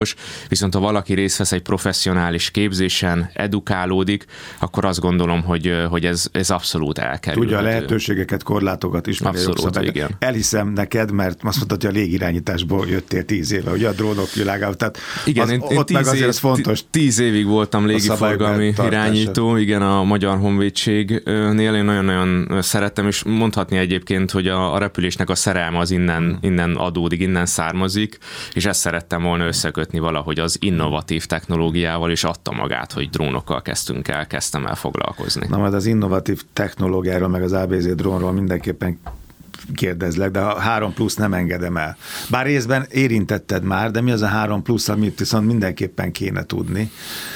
Viszont ha valaki részt vesz egy professzionális képzésen, edukálódik, akkor azt gondolom, hogy ez abszolút elkerülhető. Tudja a lehetőségeket, korlátokat ismeri. Abszolút, igen. Elhiszem neked, mert azt mondtad, hogy a légirányításból jöttél 10 éve, ugye a drónok világában. Tehát igen, ott meg azért ez fontos. 10 évig voltam légiforgalmi irányító, igen, a Magyar Honvédségnél. Én nagyon-nagyon szerettem, és mondhatni egyébként, hogy a repülésnek a szerelme az innen adódik, innen származik, és ezt szerettem volna összekötni valahogy az innovatív technológiával, és adta magát, hogy drónokkal kezdtem el foglalkozni. Na majd az innovatív technológiáról, meg az ABZ drónról mindenképpen kérdezlek, de a 3+ nem engedem el. Bár részben érintetted már, de mi az a 3+, amit viszont mindenképpen kéne tudni?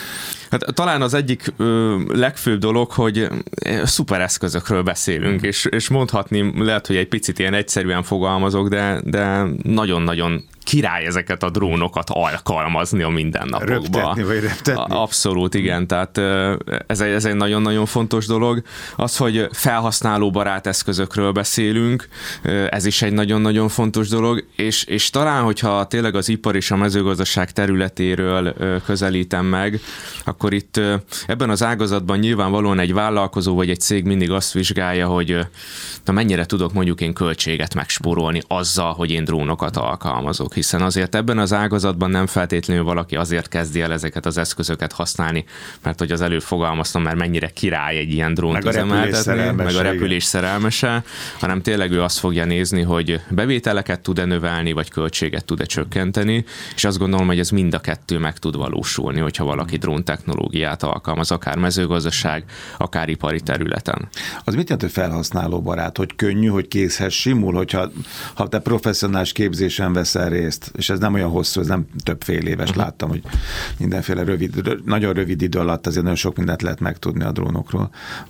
Hát talán az egyik legfőbb dolog, hogy szuper eszközökről beszélünk, és mondhatni lehet, hogy egy picit ilyen egyszerűen fogalmazok, de nagyon-nagyon király ezeket a drónokat alkalmazni a mindennapokban. Röptetni vagy reptetni. Abszolút, igen. Tehát ez egy nagyon-nagyon fontos dolog. Az, hogy felhasználóbarát eszközökről beszélünk, ez is egy nagyon-nagyon fontos dolog, és talán, hogyha tényleg az ipar és a mezőgazdaság területéről közelítem meg, akkor itt ebben az ágazatban nyilvánvalóan egy vállalkozó vagy egy cég mindig azt vizsgálja, hogy mennyire tudok mondjuk én költséget megspórolni azzal, hogy én drónokat alkalmazok, hiszen azért ebben az ágazatban nem feltétlenül valaki azért kezdi el ezeket az eszközöket használni, mert hogy az előbb fogalmaztam már mennyire király egy ilyen drónt üzemeltetni, meg a repülés szerelmese, hanem tényleg ő azt fogja nézni, hogy bevételeket tud-e növelni, vagy költséget tud-e csökkenteni, és azt gondolom, hogy ez mind a kettő meg tud valósulni, hogyha valaki dróntechnológiát alkalmaz, akár mezőgazdaság, akár ipari területen. Az mit jelent, hogy felhasználóbarát, hogy könnyű, hogy kézhez simul, hogyha te professzionális képzésen veszel részt, és ez nem olyan hosszú, ez nem több fél éves, láttam, hogy mindenféle nagyon rövid idő alatt azért nagyon sok mindent lehet megtudni a drónokról,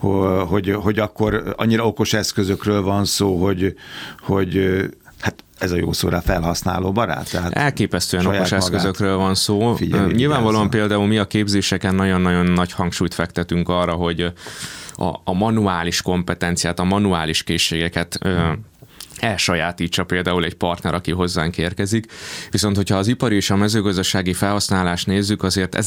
hogy akkor annyira okos eszközökről van szó, hogy hát ez a jó szóra felhasználóbarát. Tehát elképesztően okos eszközökről van szó. Nyilvánvalóan például mi a képzéseken nagyon-nagyon nagy hangsúlyt fektetünk arra, hogy a manuális kompetenciát, a manuális készségeket elsajátítsa például egy partner, aki hozzánk érkezik. Viszont, hogyha az ipari és a mezőgazdasági felhasználást nézzük, azért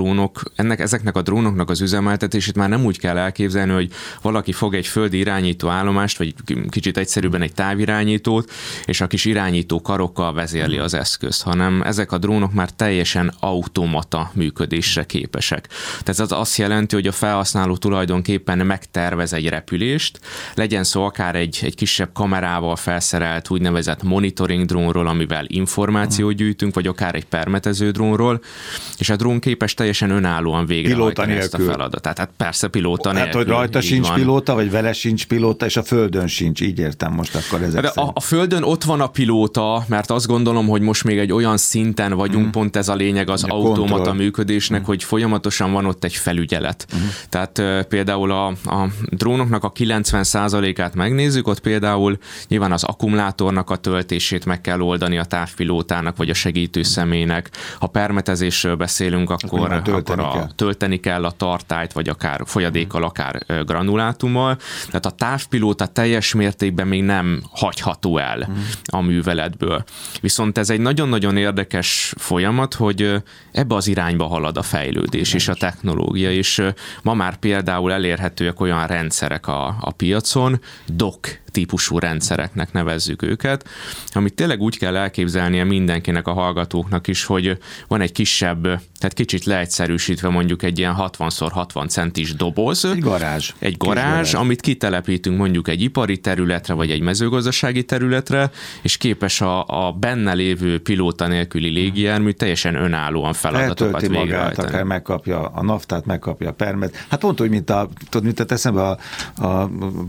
ezeknek a drónoknak az üzemeltetését már nem úgy kell elképzelni, hogy valaki fog egy földi irányító állomást, vagy kicsit egyszerűbben egy távirányítót, és a kis irányító karokkal vezérli az eszközt, hanem ezek a drónok már teljesen automata működésre képesek. Tehát ez azt jelenti, hogy a felhasználó tulajdonképpen megtervez egy repülést, legyen szó akár egy kisebb kamerával felszerelt úgynevezett monitoring drónról, amivel információt gyűjtünk, vagy akár egy permetező drónról, és a drón képes teljesen önállóan végrehajtani ezt a feladatot. Tehát persze pilóta nélkül. Hát, hogy rajta sincs pilóta, vagy vele sincs pilóta, és a földön sincs, így értem most akkor ezek szerint. A földön ott van a pilóta, mert azt gondolom, hogy most még egy olyan szinten vagyunk, pont ez a lényeg az automata működésnek, hogy folyamatosan van ott egy felügyelet. Tehát például a drónoknak a 90%-át megnézzük, ott például nyilván az akkumulátornak a töltését meg kell oldani a távpilótának, vagy a segítő személynek. Ha permetezésről beszélünk, akkor tölteni kell a tartályt, vagy akár folyadékkal, akár granulátummal. Tehát a távpilóta teljes mértékben még nem hagyható el a műveletből. Viszont ez egy nagyon-nagyon érdekes folyamat, hogy ebbe az irányba halad a fejlődés és a technológia, és ma már például elérhetőek olyan rendszerek a piacon, DOC típusú rendszereknek nevezzük őket, amit tényleg úgy kell elképzelnie mindenkinek, a hallgatóknak is, hogy van egy kisebb, tehát kicsit leegyszerűsítve mondjuk egy ilyen 60x60 centis doboz. Egy garázs, amit kitelepítünk mondjuk egy ipari területre, vagy egy mezőgazdasági területre, és képes a benne lévő pilóta nélküli légijármű teljesen önállóan feladatokat végrehajtani. Akár megkapja a naftát, megkapja a permet. Hát pont úgy, mint a eszembe a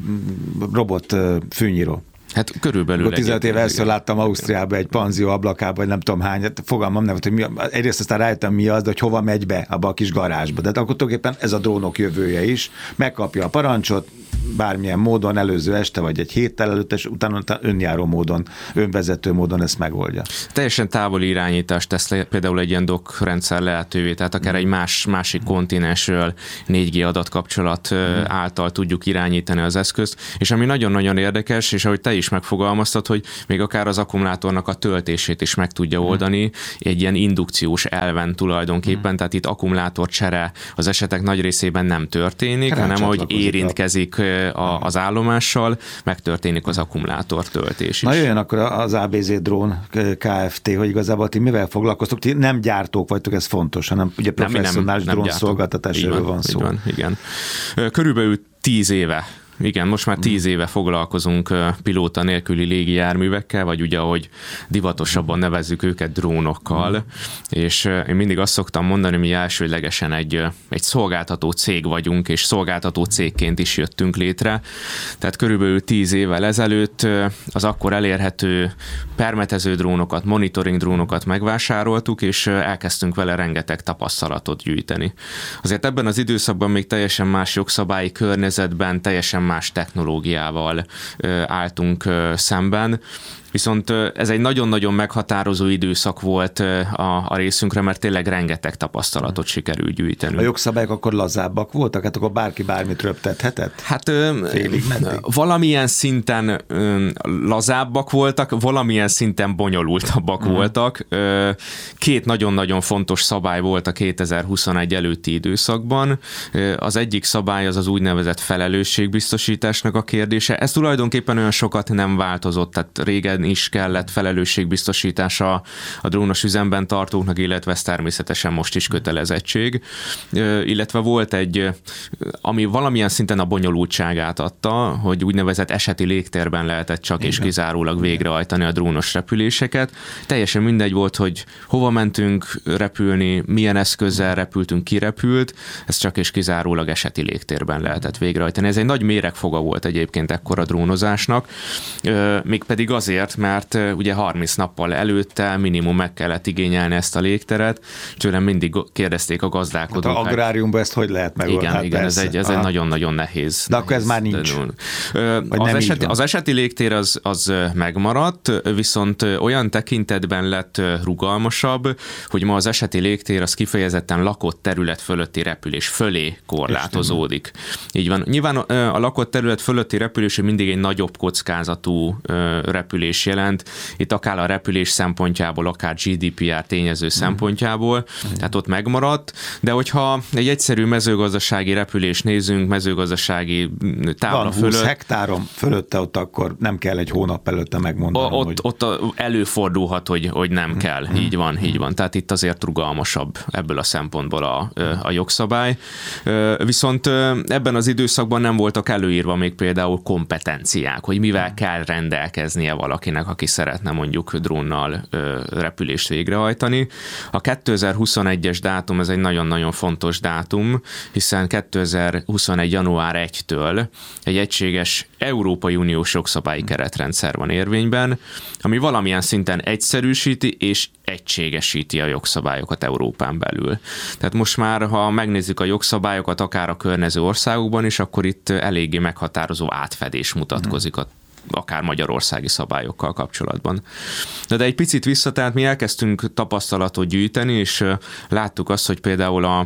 robot fűnyíró. Hát körülbelül 15 éve először láttam Ausztriában egy panzió ablakában, vagy nem tudom hány, fogalmam nem, hogy egyrészt aztán rájöttem mi az, de hogy hova megy be abba a kis garázsba. De akkor tulajdonképpen ez a drónok jövője is. Megkapja a parancsot, bármilyen módon, előző este, vagy egy héttel előtt, és utána önjáró módon, önvezető módon ezt megoldja. Teljesen távoli irányítást tesz például egy ilyen DOC rendszer lehetővé, tehát akár egy másik kontinensről 4G adatkapcsolat által tudjuk irányítani az eszközt, és ami nagyon-nagyon érdekes, és ahogy te is is megfogalmaztad, hogy még akár az akkumulátornak a töltését is meg tudja oldani egy ilyen indukciós elven tulajdonképpen, tehát itt akkumulátorcsere az esetek nagy részében nem történik, hanem ahogy érintkezik az állomással, megtörténik az akkumulátor töltés is. Na jöjjön akkor az ABZ Drón Kft., hogy igazából ti mivel foglalkoztok? Ti nem gyártók vagytok, ez fontos, hanem ugye professzionális drónszolgáltatásról van szó. Van, igen. Körülbelül 10 éve. Igen, most már 10 éve foglalkozunk pilóta nélküli légijárművekkel, vagy ugye, ahogy divatosabban nevezzük őket, drónokkal, és én mindig azt szoktam mondani, mi elsődlegesen egy szolgáltató cég vagyunk, és szolgáltató cégként is jöttünk létre. Tehát körülbelül 10 évvel ezelőtt az akkor elérhető permetező drónokat, monitoring drónokat megvásároltuk, és elkezdtünk vele rengeteg tapasztalatot gyűjteni. Azért ebben az időszakban még teljesen más jogszabályi környezetben, teljesen más technológiával álltunk szemben. Viszont ez egy nagyon-nagyon meghatározó időszak volt a részünkre, mert tényleg rengeteg tapasztalatot sikerült gyűjteni. A jogszabályok akkor lazábbak voltak? Hát akkor bárki bármit röptethetett? Hát valamilyen szinten lazábbak voltak, valamilyen szinten bonyolultabbak voltak. 2 nagyon-nagyon fontos szabály volt a 2021 előtti időszakban. Az egyik szabály az úgynevezett felelősségbiztosításnak a kérdése. Ez tulajdonképpen olyan sokat nem változott, tehát régen is kellett felelősségbiztosítása a drónos üzemben tartóknak, illetve ez természetesen most is kötelezettség. Illetve volt ami valamilyen szinten a bonyolultságát adta, hogy úgynevezett eseti légtérben lehetett csak és kizárólag végrehajtani a drónos repüléseket. Teljesen mindegy volt, hogy hova mentünk repülni, milyen eszközzel repültünk, ki repült, ez csak és kizárólag eseti légtérben lehetett végrehajtani. Ez egy nagy méregfoga volt egyébként ekkora drónozásnak, mégpedig azért, mert ugye 30 nappal előtte minimum meg kellett igényelni ezt a légteret, tőlem mindig kérdezték a gazdálkodók. Hát a agráriumban ezt hogy lehet megoldani? Igen, ez egy nagyon-nagyon nehéz. De akkor ez már nincs. Az eseti légtér az megmaradt, viszont olyan tekintetben lett rugalmasabb, hogy ma az eseti légtér az kifejezetten lakott terület fölötti repülés fölé korlátozódik. Így van. Nyilván a lakott terület fölötti repülés mindig egy nagyobb kockázatú repülés jelent. Itt akár a repülés szempontjából, akár GDPR tényező szempontjából, tehát ott megmaradt, de hogyha egy egyszerű mezőgazdasági repülés nézünk, mezőgazdasági tábla van 20 hektáron fölötte, ott akkor nem kell egy hónap előtte megmondanom, ott előfordulhat, hogy nem kell. Így van. Tehát itt azért rugalmasabb ebből a szempontból a jogszabály. Viszont ebben az időszakban nem voltak előírva még például kompetenciák, hogy mivel kell rendelkeznie valakinek, aki szeretne mondjuk drónnal repülést végrehajtani. A 2021-es dátum, ez egy nagyon-nagyon fontos dátum, hiszen 2021. január 1-től egy egységes Európai Uniós jogszabályi keretrendszer van érvényben, ami valamilyen szinten egyszerűsíti és egységesíti a jogszabályokat Európán belül. Tehát most már, ha megnézzük a jogszabályokat akár a környező országokban is, akkor itt eléggé meghatározó átfedés mutatkozik akár magyarországi szabályokkal kapcsolatban. De egy picit vissza, tehát mi elkezdtünk tapasztalatot gyűjteni, és láttuk azt, hogy például a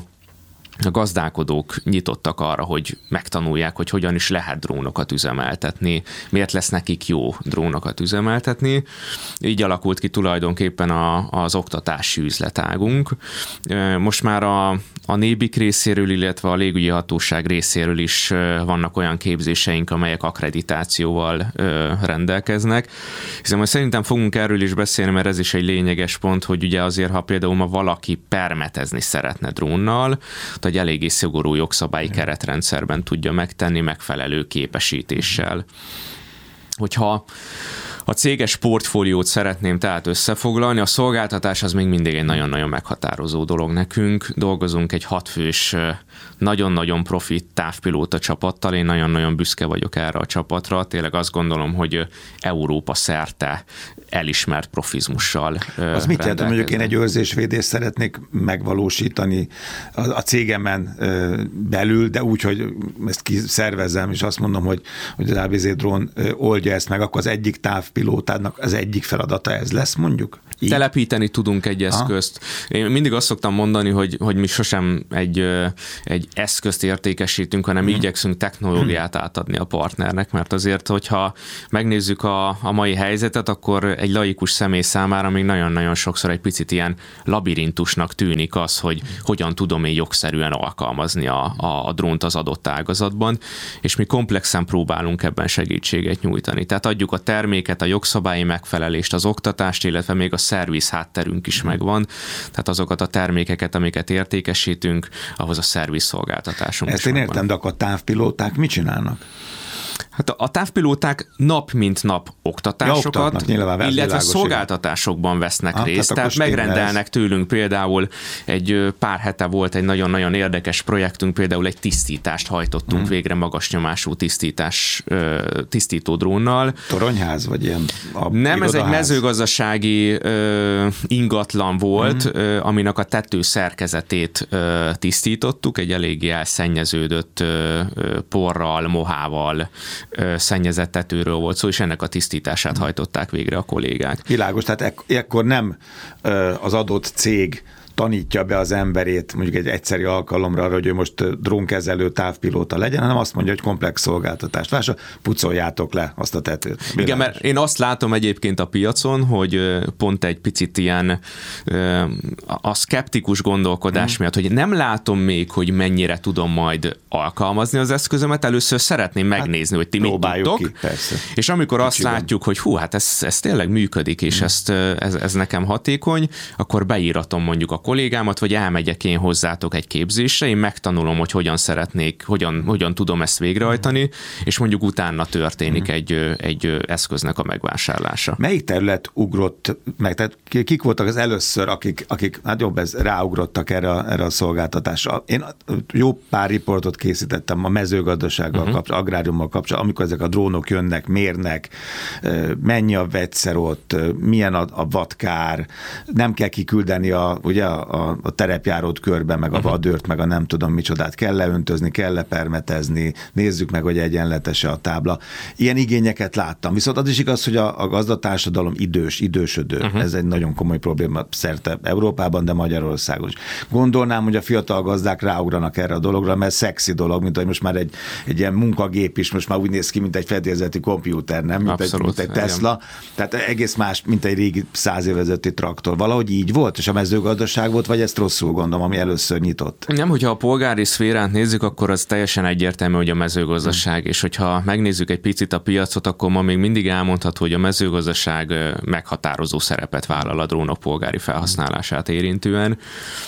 gazdálkodók nyitottak arra, hogy megtanulják, hogy hogyan is lehet drónokat üzemeltetni, miért lesz nekik jó drónokat üzemeltetni. Így alakult ki tulajdonképpen az oktatási üzletágunk. Most már a NÉBIK részéről, illetve a légügyi hatóság részéről is vannak olyan képzéseink, amelyek akkreditációval rendelkeznek. Hiszen most szerintem fogunk erről is beszélni, mert ez is egy lényeges pont, hogy ugye azért, ha például ma valaki permetezni szeretne drónnal, egy eléggé szigorú jogszabályi keretrendszerben tudja megtenni megfelelő képesítéssel. Hogyha a céges portfóliót szeretném tehát összefoglalni, a szolgáltatás az még mindig egy nagyon-nagyon meghatározó dolog nekünk. Dolgozunk egy 6 fős, nagyon-nagyon profi távpilóta csapattal, én nagyon-nagyon büszke vagyok erre a csapatra, tényleg azt gondolom, hogy Európa szerte elismert profizmussal. Az mit jelent, mondjuk én egy őrzésvédést szeretnék megvalósítani a cégemen belül, de úgy, hogy ezt kiszervezzem, és azt mondom, hogy az ABZ Drón oldja ezt meg, akkor az egyik távpilótának az egyik feladata ez lesz mondjuk? Telepíteni tudunk egy eszközt. Én mindig azt szoktam mondani, hogy mi sosem egy eszközt értékesítünk, hanem igyekszünk technológiát átadni a partnernek, mert azért, hogyha megnézzük a mai helyzetet, akkor egy laikus személy számára még nagyon-nagyon sokszor egy picit ilyen labirintusnak tűnik az, hogy hogyan tudom én jogszerűen alkalmazni a drónt az adott ágazatban, és mi komplexen próbálunk ebben segítséget nyújtani. Tehát adjuk a terméket, a jogszabályi megfelelést, az oktatást, illetve még a szerviz hátterünk is megvan, tehát azokat a termékeket, amiket értékesítünk, ahhoz a szerviz szolgáltatásunk Ezt is én megvan. értem, de akkor a távpilóták mit csinálnak? Hát a távpilóták nap mint nap oktatásokat, illetve szolgáltatásokban vesznek részt, tehát megrendelnek tőlünk például egy pár hete volt egy nagyon-nagyon érdekes projektünk, például egy tisztítást hajtottunk végre magasnyomású tisztító drónnal. Toronyház vagy ilyen? Nem, ez egy mezőgazdasági ingatlan volt, aminek a tető szerkezetét tisztítottuk, egy eléggé elszennyeződött porral, mohával szennyezett tetőről volt szó, és ennek a tisztítását hajtották végre a kollégák. Világos, tehát ekkor nem az adott cég tanítja be az emberét mondjuk egy egyszeri alkalomra arra, hogy ő most drónkezelő távpilóta legyen, hanem azt mondja, hogy komplex szolgáltatást vásárol, pucoljátok le azt a tetőt. Világos. Igen, mert én azt látom egyébként a piacon, hogy pont egy picit ilyen a szkeptikus gondolkodás miatt, hogy nem látom még, hogy mennyire tudom majd alkalmazni az eszközömet, először szeretném megnézni, hogy ti mit tudtok, és amikor azt látjuk, hogy hát ez tényleg működik, és ez nekem hatékony, akkor beíratom mondjuk a kollégámat, vagy elmegyek én hozzátok egy képzésre, én megtanulom, hogy hogyan tudom ezt végrehajtani, és mondjuk utána történik egy eszköznek a megvásárlása. Melyik terület ugrott meg? Tehát kik voltak az először, akik hát jobb, ráugrottak erre a szolgáltatásra? Én jó pár riportot készítettem a mezőgazdasággal kapcsolatban, agráriummal kapcsolatban, amikor ezek a drónok jönnek, mérnek, mennyi a vegyszer ott, milyen a vadkár, nem kell kiküldeni a terepjárót körbe, meg a vadőrt, meg a nem tudom micsodát, kell leöntözni, kell lepermetezni, nézzük meg, hogy egyenletes-e a tábla. Ilyen igényeket láttam. Viszont az is igaz, hogy a gazdatársadalom idősödő. Ez egy nagyon komoly probléma szerte Európában, de Magyarországon is. Gondolnám, hogy a fiatal gazdák ráugranak erre a dologra, mert szexi dolog, mint hogy most már egy ilyen munkagép is most már úgy néz ki, mint egy fedélzeti kompjúter, nem? Mint egy Tesla. Igen. Tehát egész más, mint egy régi 100 évezeti traktor. Valahogy így volt, és a mezőgazdaság volt, vagy ezt rosszul gondolom, ami először nyitott? Nem, hogyha a polgári szférát nézzük, akkor az teljesen egyértelmű, hogy a mezőgazdaság, és hogyha megnézzük egy picit a piacot, akkor ma még mindig elmondható, hogy a mezőgazdaság meghatározó szerepet vállal a drónok polgári felhasználását érintően.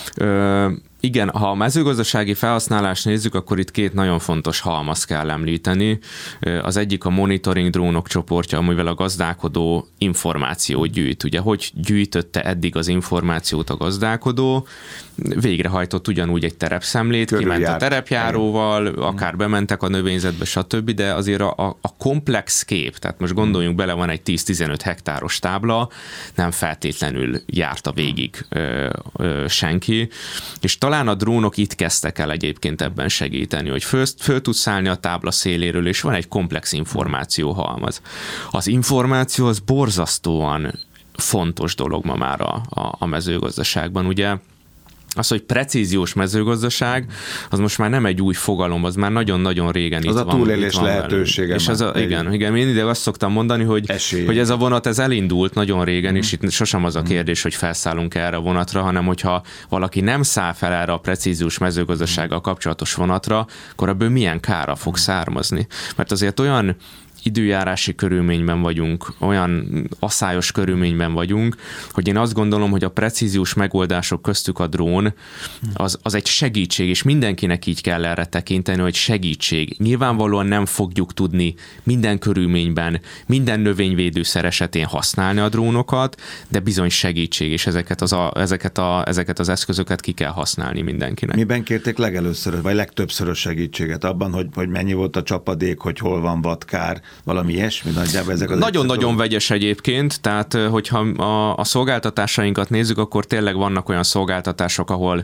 Igen, ha a mezőgazdasági felhasználást nézzük, akkor itt két nagyon fontos halmazt kell említeni. Az egyik a monitoring drónok csoportja, amivel a gazdálkodó információt gyűjt. Ugye, hogy gyűjtötte eddig az információt a gazdálkodó, végrehajtott ugyanúgy egy terepszemlét, kiment a terepjáróval, akár bementek a növényzetbe, stb., de azért a komplex kép, tehát most gondoljunk bele, van egy 10-15 hektáros tábla, nem feltétlenül járta végig senki, és talán a drónok itt kezdtek el egyébként ebben segíteni, hogy föl tudsz állni a tábla széléről, és van egy komplex információhalmaz. Az információ az borzasztóan fontos dolog ma már a mezőgazdaságban, ugye. Az, hogy precíziós mezőgazdaság, az most már nem egy új fogalom, az már nagyon-nagyon régen itt van. Az a túlélés lehetősége. És igen, én mindig azt szoktam mondani, hogy ez a vonat, ez elindult nagyon régen, és itt sosem az a kérdés, hogy felszállunk erre a vonatra, hanem hogyha valaki nem száll fel erre a precíziós mezőgazdasággal kapcsolatos vonatra, akkor ebből milyen kára fog származni. Mert azért olyan időjárási körülményben vagyunk, olyan asszályos körülményben vagyunk, hogy én azt gondolom, hogy a precíziós megoldások köztük a drón az egy segítség, és mindenkinek így kell erre tekinteni, hogy segítség. Nyilvánvalóan nem fogjuk tudni minden körülményben, minden növényvédőszer esetén használni a drónokat, de bizony segítség, és ezeket az eszközöket ki kell használni mindenkinek. Miben kérték legelőször, vagy legtöbbször segítséget? Abban, hogy mennyi volt a csapadék, hogy hol van vadkár, valami ilyesmi nagyjából ezek az... Nagyon-nagyon vegyes egyébként, tehát hogyha a szolgáltatásainkat nézzük, akkor tényleg vannak olyan szolgáltatások, ahol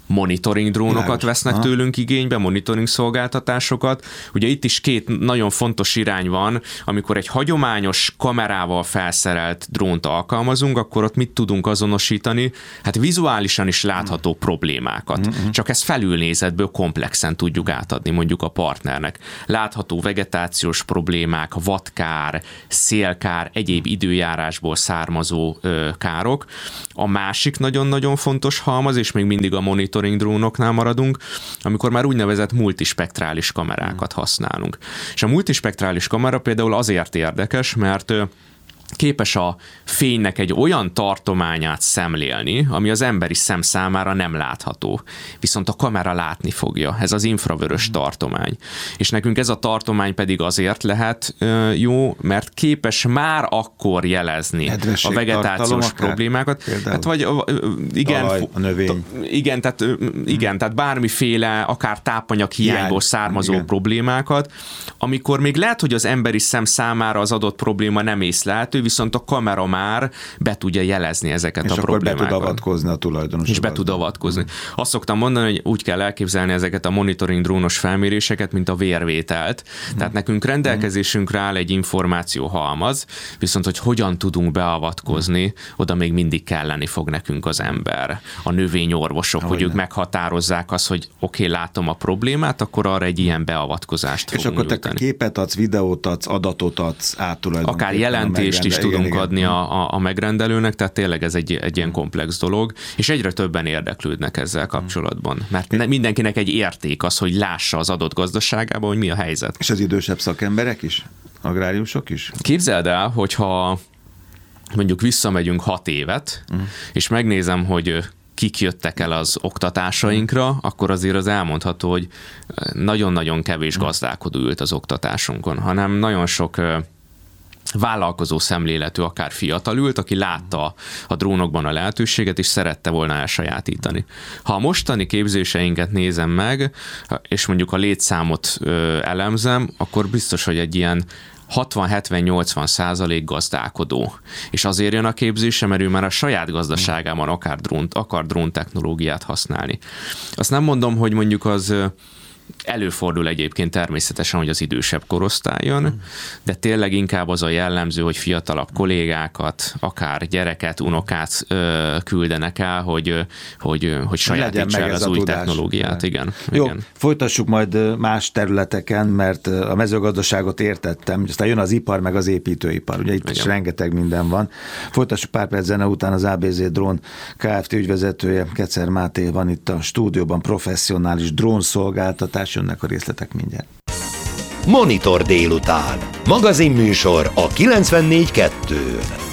monitoring drónokat vesznek tőlünk igénybe, monitoring szolgáltatásokat. Ugye itt is két nagyon fontos irány van, amikor egy hagyományos kamerával felszerelt drónt alkalmazunk, akkor ott mit tudunk azonosítani? Hát vizuálisan is látható problémákat. Csak ezt felülnézetből komplexen tudjuk átadni mondjuk a partnernek. Látható vegetációs problémák, vadkár, szélkár, egyéb időjárásból származó károk. A másik nagyon-nagyon fontos halmaz, és még mindig a monitoring drónoknál maradunk, amikor már úgynevezett multispektrális kamerákat használunk. És a multispektrális kamera például azért érdekes, mert képes a fénynek egy olyan tartományát szemlélni, ami az emberi szem számára nem látható. Viszont a kamera látni fogja. Ez az infravörös tartomány. És nekünk ez a tartomány pedig azért lehet jó, mert képes már akkor jelezni a vegetációs problémákat. Hát vagy igen, talaj, a növény. Igen, tehát bármiféle, akár tápanyag hiányból származó problémákat, amikor még lehet, hogy az emberi szem számára az adott probléma nem észlelhető, viszont a kamera már be tudja jelezni ezeket a problémákat. És akkor be tud avatkozni a tulajdonos. És be tud avatkozni. Azt szoktam mondani, hogy úgy kell elképzelni ezeket a monitoring drónos felméréseket, mint a vérvételt. Tehát nekünk rendelkezésünkre áll egy információhalmaz, viszont hogy hogyan tudunk beavatkozni, oda még mindig kelleni fog nekünk az ember. A növényorvosok, hogy ők meghatározzák azt, hogy oké, látom a problémát, akkor arra egy ilyen beavatkozást fogunk nyújtani. És akkor te képet adsz, videót adsz, adatot adsz, akár jelentést is tudunk adni a megrendelőnek, tehát tényleg ez egy ilyen komplex dolog, és egyre többen érdeklődnek ezzel kapcsolatban, mert mindenkinek egy érték az, hogy lássa az adott gazdaságában, hogy mi a helyzet. És az idősebb szakemberek is? Agráriusok is? Képzeld el, hogyha mondjuk visszamegyünk 6 évet, és megnézem, hogy kik jöttek el az oktatásainkra, akkor azért az elmondható, hogy nagyon-nagyon kevés gazdálkodó ült az oktatásunkon, hanem nagyon sok vállalkozó szemléletű, akár fiatal ült, aki látta a drónokban a lehetőséget, és szerette volna elsajátítani. Ha a mostani képzéseinket nézem meg, és mondjuk a létszámot elemzem, akkor biztos, hogy egy ilyen 60-70-80% gazdálkodó. És azért jön a képzése, mert ő már a saját gazdaságában akar drón technológiát használni. Azt nem mondom, hogy mondjuk az előfordul egyébként természetesen, hogy az idősebb korosztály jön, de tényleg inkább az a jellemző, hogy fiatalabb kollégákat, akár gyereket, unokát küldenek el, hogy sajátíts el az új technológiát. Igen. Jó, igen. Folytassuk majd más területeken, mert a mezőgazdaságot értettem, aztán jön az ipar, meg az építőipar. Ugye itt is rengeteg minden van. Folytassuk pár perc zene után. Az ABZ Drón Kft. Ügyvezetője, Kecer Máté van itt a stúdióban, professzionális drónszolgáltatás. Jönnek a részletek mindjárt. Monitor délután. Magazinműsor a 94.2-n.